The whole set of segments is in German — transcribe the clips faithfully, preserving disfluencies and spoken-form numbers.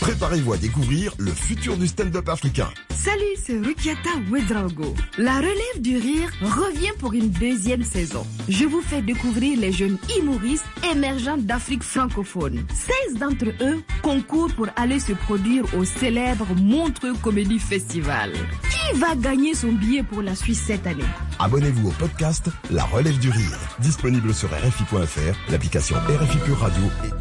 Préparez-vous à découvrir le futur du stand-up africain. Salut, c'est Rukiata Ouedraogo. La relève du rire revient pour une deuxième saison. Je vous fais découvrir les jeunes humoristes émergents d'Afrique francophone. seize d'entre eux concourent pour aller se produire au célèbre Montreux Comedy Festival. Qui va gagner son billet pour la Suisse cette année? Abonnez-vous au podcast La Relève du Rire. Disponible sur R F I point F R, l'application R F I Pure Radio et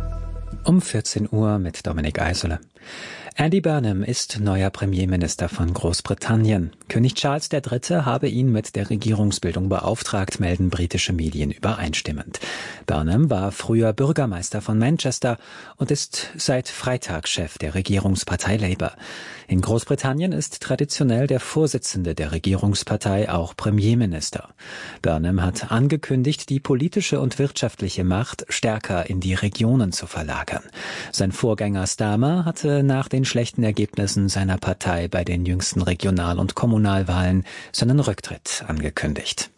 Um vierzehn Uhr mit Dominik Eisele. Andy Burnham ist neuer Premierminister von Großbritannien. König Charles der Dritte habe ihn mit der Regierungsbildung beauftragt, melden britische Medien übereinstimmend. Burnham war früher Bürgermeister von Manchester und ist seit Freitag Chef der Regierungspartei Labour. In Großbritannien ist traditionell der Vorsitzende der Regierungspartei auch Premierminister. Burnham hat angekündigt, die politische und wirtschaftliche Macht stärker in die Regionen zu verlagern. Sein Vorgänger Starmer hatte nach den schlechten Ergebnissen seiner Partei bei den jüngsten Regional- und Kommunalwahlen seinen Rücktritt angekündigt.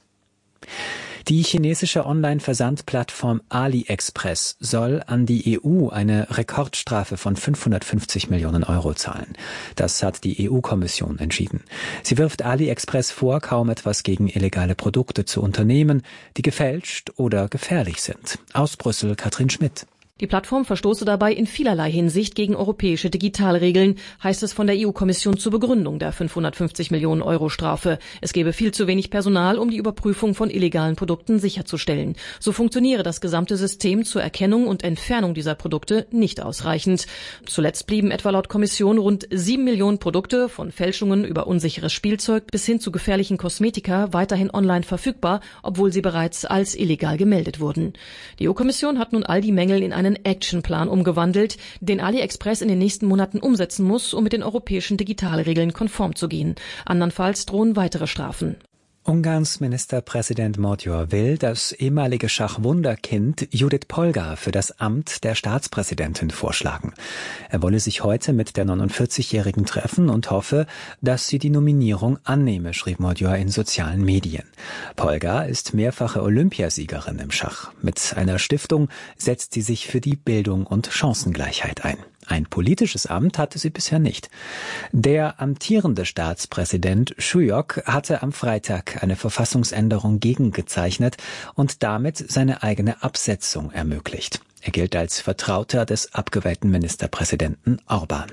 Die chinesische Online-Versandplattform AliExpress soll an die E U eine Rekordstrafe von fünfhundertfünfzig Millionen Euro zahlen. Das hat die E U-Kommission entschieden. Sie wirft AliExpress vor, kaum etwas gegen illegale Produkte zu unternehmen, die gefälscht oder gefährlich sind. Aus Brüssel Katrin Schmidt. Die Plattform verstoße dabei in vielerlei Hinsicht gegen europäische Digitalregeln, heißt es von der E U-Kommission zur Begründung der fünfhundertfünfzig Millionen Euro Strafe. Es gebe viel zu wenig Personal, um die Überprüfung von illegalen Produkten sicherzustellen. So funktioniere das gesamte System zur Erkennung und Entfernung dieser Produkte nicht ausreichend. Zuletzt blieben etwa laut Kommission rund sieben Millionen Produkte, von Fälschungen über unsicheres Spielzeug bis hin zu gefährlichen Kosmetika, weiterhin online verfügbar, obwohl sie bereits als illegal gemeldet wurden. Die E U-Kommission hat nun all die Mängel in einen Actionplan umgewandelt, den AliExpress in den nächsten Monaten umsetzen muss, um mit den europäischen Digitalregeln konform zu gehen. Andernfalls drohen weitere Strafen. Ungarns Ministerpräsident Magyar will das ehemalige Schachwunderkind Judith Polgar für das Amt der Staatspräsidentin vorschlagen. Er wolle sich heute mit der neunundvierzigjährigen treffen und hoffe, dass sie die Nominierung annehme, schrieb Magyar in sozialen Medien. Polgar ist mehrfache Olympiasiegerin im Schach. Mit einer Stiftung setzt sie sich für die Bildung und Chancengleichheit ein. Ein politisches Amt hatte sie bisher nicht. Der amtierende Staatspräsident Schulyk hatte am Freitag eine Verfassungsänderung gegengezeichnet und damit seine eigene Absetzung ermöglicht. Er gilt als Vertrauter des abgewählten Ministerpräsidenten Orbán.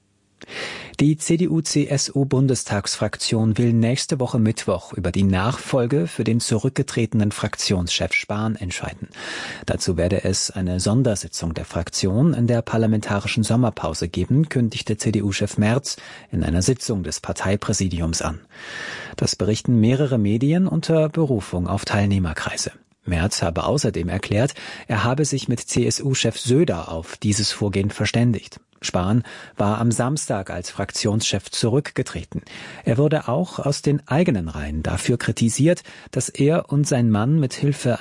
Die C D U C S U-Bundestagsfraktion will nächste Woche Mittwoch über die Nachfolge für den zurückgetretenen Fraktionschef Spahn entscheiden. Dazu werde es eine Sondersitzung der Fraktion in der parlamentarischen Sommerpause geben, kündigte C D U-Chef Merz in einer Sitzung des Parteipräsidiums an. Das berichten mehrere Medien unter Berufung auf Teilnehmerkreise. Merz habe außerdem erklärt, er habe sich mit C S U-Chef Söder auf dieses Vorgehen verständigt. Spahn war am Samstag als Fraktionschef zurückgetreten. Er wurde auch aus den eigenen Reihen dafür kritisiert, dass er und sein Mann mit Hilfe